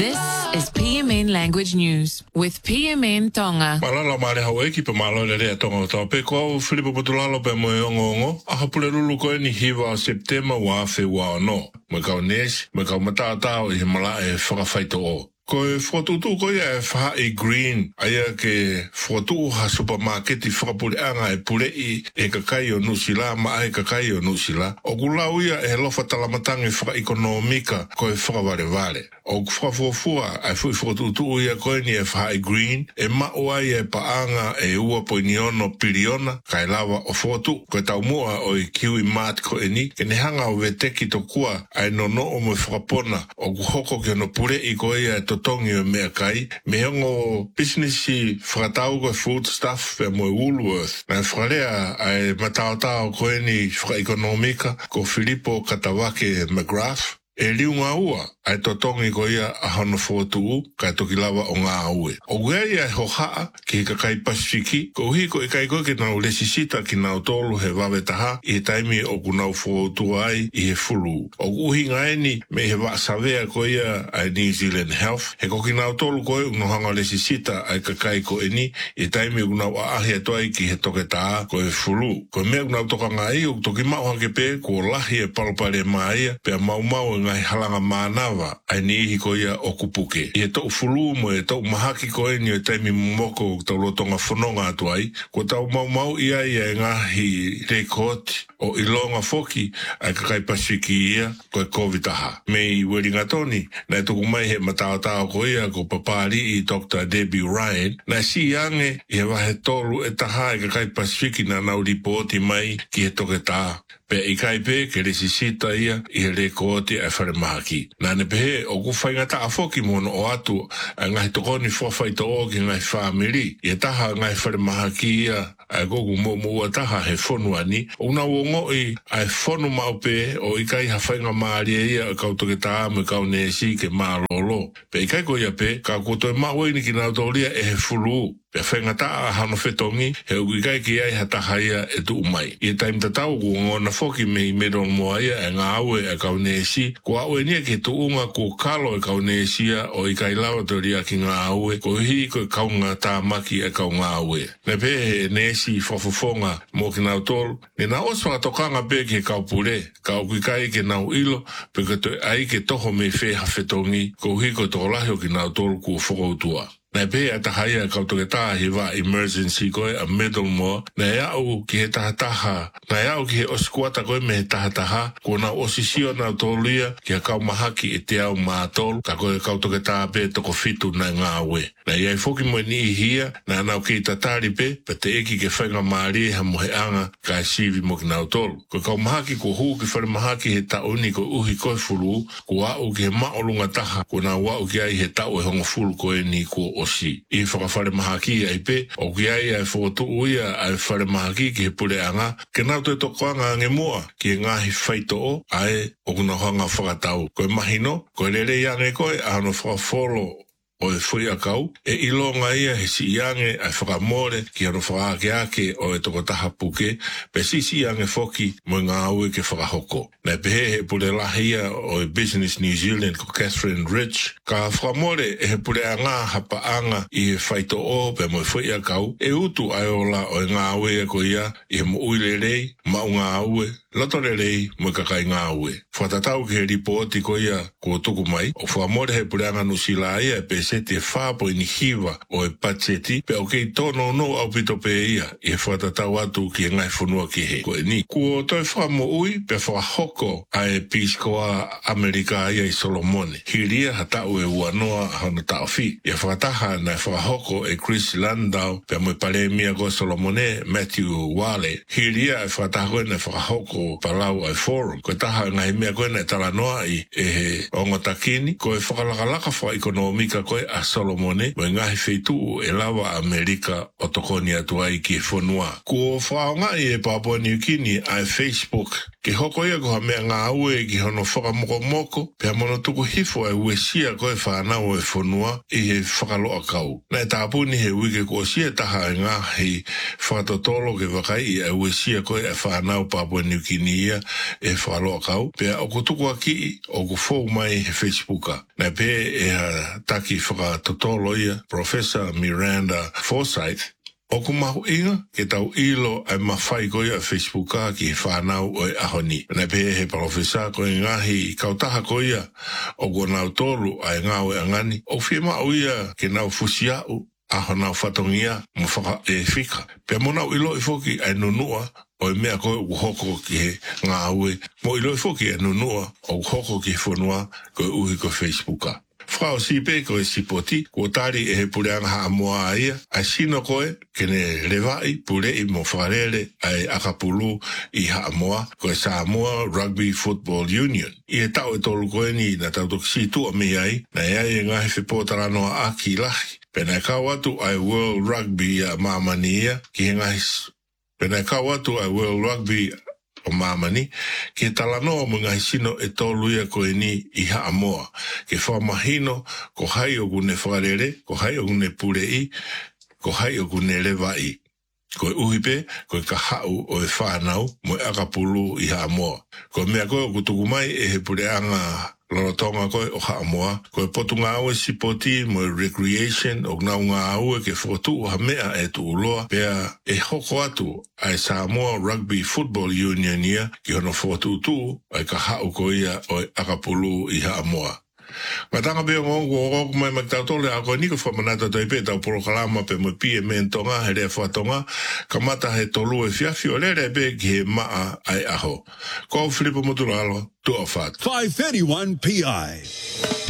This is PMN Language News with PMN Tonga. Malala mare hawe ki pe malo le rea tonga o pe ko Filipo Potulalo pe mo ongo a hapule lulu ko ni hiva September wa fe wa no me ka nes me ka matata o himala e whakafaito o. Ko e whatutu ko ia e wha e green aia ke whatu ha supermarket i whakapule anga e pule i e kakai o nusila ma ai kakai o nusila o kulau ia e lofa talamatanga e whaka ekonomika ko e whakavare vare o whakafofua ai fui whatutu ia ko ni e wha e green e mao ai e paanga e ua poiniono piliona kai lava o whatu ko e taumua o i kiwi mat ko e ni ke ne hanga o veteki to kua ai nono o mo whakapona o kuhoko ke no pule i ko ia e tongi o mea kai, me hongo business i whakatau ko food stuff pe mo Woolworth. Na whakarea ai mataotao koe ni whakaekonomika ko Filipo Katawake McGrath. E liunga ua, ai totongi ko ia a hano whotu kai toki lava o ngā ue. O gea ia e hohaa ki kakai Pasifiki, ko uhi ko e kai koe ki nau lesisita ki nau tolu he wawetaha i he taimi o ku nau whotu ai i he fulu. O uhi ngaeni me he waasawea ko ia ai New Zealand Health, he ko ki nau tolu koe unohanga lesisita ai kakai ko eni i taimi o ku nau aahi atoai ki he toke taa ko e fulu. Ko mea ku nau toka ngai o toki mau hake pe ko lahi e palopare maia pe a mau ngai halanga mānawa ai ni ihi ko ia o kupuke. I e tau fulu mo e tau mahaki ko e ni o taimi mumoko tau lotonga whanonga atu ai, ko tau mau ia e ngahi rekoti o ilonga foki ai kakai Pasifiki ia ko e COVID-aha. Me i Wellingtoni, na e tuku mai he mataotao ko ia ko papari i Dr. Debbie Ryan, na si ange i he wahe tolu e taha e kakai Pasifiki na nau ripoti mai ki he toke taha. Pe i kai pe ke resisita ia i he rekoti ai whare mahaki. Nā ne pehe o ku whaingata a whoki mono o atu a ngai tokoni whawhaito o ki ngai whamiri. I taha ngai whare mahaki ia ai gogu mua taha he whonu ani. O na uongo i ai whonu maupe o i kai hawhainga maaria ia a kautoke taa me kau nesi ke maa lolo. Pe i kai ko ia pe ka koto e maweini ki nau taulia e he fulu. Pe whaingata a hano whetongi, he uki kai ki ai hataha ia e tu umai. I taim tatau ku ngona whoki me i meron moa ia e ngā aue e kau nesi, ko aue nia ki tu unga ko kalo e kau nesia o i kai lawa to ria ki ngā aue, ko hi ko e kau ngā tā maki e kau ngā aue. Ne pe he nesi whafufonga mo ki nau tolu, ne na oswaka tokanga pe ki kau pure, ka uki kai ke nau ilo, pe ka to ai ke toho me wheha whetongi, ko hi ko to lahio ki nau tolu ku whakautua. Nai pe a tahaia kautoke taha he wa emergency koe a medal moa, nai au ki he tahataha, nai au ki he osikuata koe me he tahataha, ko na osisio na toluia ki a kaumahaki e te au mātolu, ka koe kautoke taha pe toko fitu na ngā ue. Nai ai foki mo ni i hia, na nau ki tatari pe, pa te eki ke whainga maari ha mo he anga ka e sivi mo ki nau tolu. Ko kaumahaki ko huu ki whare mahaki he tauni ko uhi koe fulu, ko au ki he maolunga taha, ko na wau ki ai he tau e hongo fulu koe ni ko osi. I whakawhare mahaki ai pe, o ki ai ai whakatu uia ai whare mahaki ki he pule anga, ke nau te toko anga nge mua, ki e ngahi whaito o, ai o kuna hanga whakatau. Koe mahino, koe lere iange koe, ano whakafolo o e whui a kau, e ilonga ia he si iange ai whakamore ki ano whakaake ake o e toko taha puke, pe si iange whoki mo ngā aue ke whakahoko. Nei pehe he pule lahia o e Business New Zealand ko Catherine Rich, ka whakamore e he pule a ngā hapa anga i he whaito o pe mo e whui a kau, e utu ai ola o e ngā aue e ko ia, i he mo uile rei, ma ngā aue, lotore rei mo i kakai ngā aue. Whatatau ki he ripoti ko ia ko tuku mai, o whakamore he pule anga nusila ia e pe te whāpo i ni hiwa o e pacheti, pe o kei tono no au pito pe ia, i e whatatau atu ki e ngai whanua ki he. Ko e ni, kua toi whamo ui, pe whahoko a e piskoa Amerika ia i Solomone. Hiria hatau e uanoa hana taofi. I e whataha na whahoko e Chris Landau, pe mo i pare mia ko Solomone, Matthew Wale. Hiria e whataha koe na whahoko palau ai forum. Ko taha ngai mea koe na talanoa i e he ongotakini, ko e whakalakalaka wha ekonomika koe a Solomone, mo ngahi wheitu e lawa Amerika o tokoni atu ai ki e whanua. Ko whaonga i e Papua New Guinea ai Facebook, Ke hoko ia ko mea ngā ue ki hono whakamoko, pia mono tuku hifo e uesia ko e whanau e whanua i he whakaloa kau. Nei tāpuni he wike ko sia taha e ngā hei whakatotolo ke wakai i e uesia ko e whanau Papua New Guinea e whakaloa kau, pia o ko tuku aki o ko fōu mai he Facebooka. Nei pe e ha taki whakatotolo ia, Professor Miranda Forsyth, o ku mahu inga, ke tau ilo ai mawhai koe a Facebooka ki he whanau o e ahoni. Nei pe he profesa koe ngahi i kautaha koe o ko nau tolu ai ngā o e angani. O whima o ia ke nau fusia u, aho nau whatongia mo whaka e whika. Pea mo nau ilo i foki ai nunua o e mea koe u hoko ki he ngā ue. Mo ilo i foki ai nunua o hoko ki he whanua koe uhi ko Facebooka. Frau sipe ko e sipoti, ko tari e he pureanga ha moa aia, ai sino koe, kene lewai pure i mo wharele ai akapulu i ha moa, ko e Samoa Rugby Football Union. I e tau e tolu koe ni na tau toki tu a mi ai, na iai e ngahi whipotaranoa a ki lahi. Pena e kau atu ai World Rugby a mamania, ki he ngahi, pena e kau atu ai World Rugby o mamani, ke talanoa mo ngai sino e tolu ia koe ni i haa moa. Ke whamahino, ko hai o gune wharere, ko hai o gune purei, ko hai o gune lewai. Ko e uhipe, ko e ka hau o e whanau mo e akapulu i haa moa. Ko mea koe o kutuku mai e he pureanga lorotonga koe o haa moa. Ko e potu ngā aue sipoti mo e recreation o ngau ngā aue ke whotu o ha mea e tu uloa. Pea e hoko atu ai Samoa Rugby Football Union ia ki hono whotu tu ai ka hau ko ia o e akapulu i haa moa. Matanga beo ngongo o roko mai maktautole a koe niko whamanata toi pe tau porokalama pe mo pie mentonga he rea whatonga ka mata he tolu e fiafi o lere pe ki he maa ai aho. Ko Filipo Motulalo, tu o what. 531 PI.